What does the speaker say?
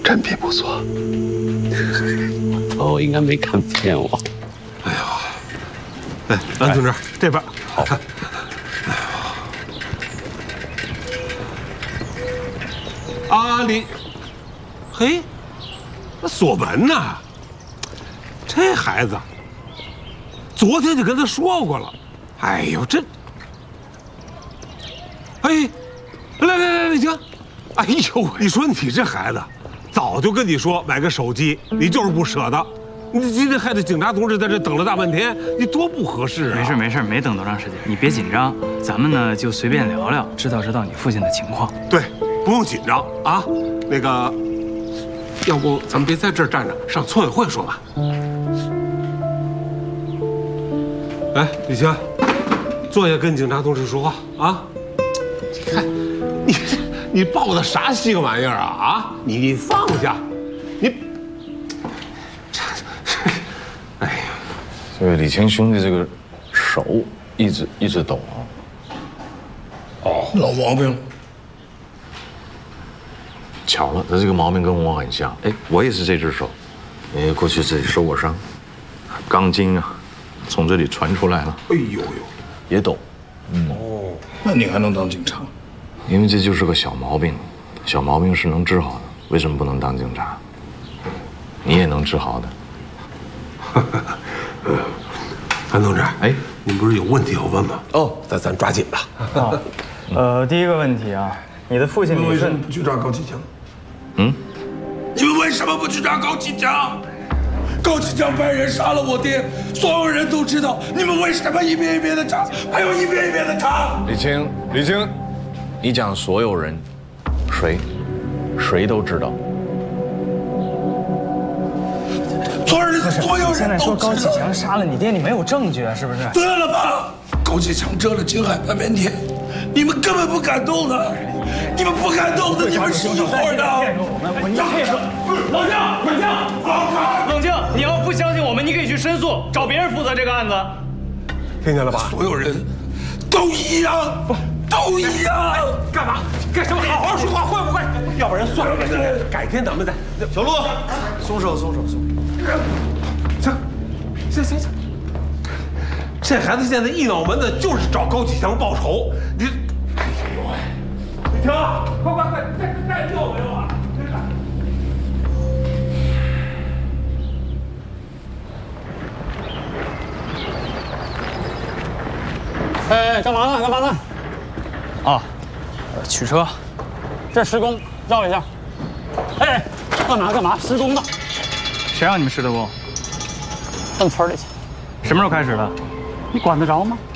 真皮不错。 头应该没看见我。 哎呦，哎，蓝同志，这边好。啊，你，嘿，那锁门呢？这孩子，昨天就跟他说过了。哎呦，这，哎，来，李晴，哎呦，你说你这孩子，早就跟你说买个手机，你就是不舍得。你今天害得警察同志在这等了大半天，你多不合适啊！ 没事，没等多长时间，你别紧张，咱们呢就随便聊聊，知道你父亲的情况。 对，不用紧张啊。那个，要不咱们别在这儿站着，上村委会说吧。哎，李晴，坐下跟警察同志说话啊！你看，你抱的啥稀个玩意儿啊？啊，你放下，你。哎呀， 所以李晴兄弟这个手一直抖啊。 哦，老毛病。 巧了，他这个毛病跟我很像。哎，我也是这只手，因为过去这里受过伤，钢筋啊，从这里传出来了。 哎呦呦， 也抖。 哦，那你还能当警察？ 因为这就是个小毛病，小毛病是能治好的，为什么不能当警察？你也能治好的。 韩同志，哎，您不是有问题要问吗？哦，咱抓紧吧。 第一个问题啊，你的父亲为什么不去抓高启强？你们为什么不去抓高启强？高启强派人杀了我爹，所有人都知道，你们为什么一遍一遍的查，还有一遍一遍的查？ 李青，你讲所有人，谁都知道。 所有人现在说高启强杀了你爹，你没有证据啊，是不是？ 对了吧？高启强折了青海半边天，你们根本不敢动的，你们不敢动的，你们是一伙的。 你配合，冷静！你要不相信我们，你可以去申诉，找别人负责这个案子。 听见了吧？ 所有人都一样，都一样。 干嘛？干什么？好好说话，会不会？要不然算了，改天咱们再。 小陆，松手。 行，这孩子现在一脑门子就是找高启强报仇。你，李婷，快，带救没有啊？ 哎，干嘛呢？ 啊，取车。 这施工，绕一下。哎，干嘛？施工呢？ 谁让你们施的工？ 奔村里去。 什么时候开始的？ 你管得着吗？